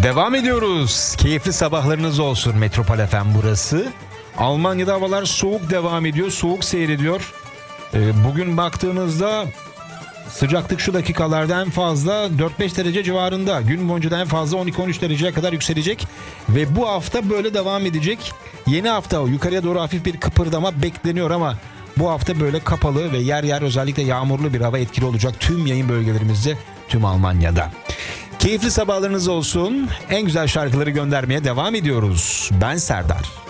Devam ediyoruz. Keyifli sabahlarınız olsun. Metropol FM burası. Almanya'da havalar soğuk devam ediyor. Soğuk seyrediyor. Bugün baktığınızda sıcaklık şu dakikalarda en fazla 4-5 derece civarında. Gün boyunca da en fazla 12-13 dereceye kadar yükselecek. Ve bu hafta böyle devam edecek. Yeni hafta yukarıya doğru hafif bir kıpırdama bekleniyor ama bu hafta böyle kapalı ve yer yer özellikle yağmurlu bir hava etkili olacak tüm yayın bölgelerimizde, tüm Almanya'da. Keyifli sabahlarınız olsun. En güzel şarkıları göndermeye devam ediyoruz. Ben Serdar.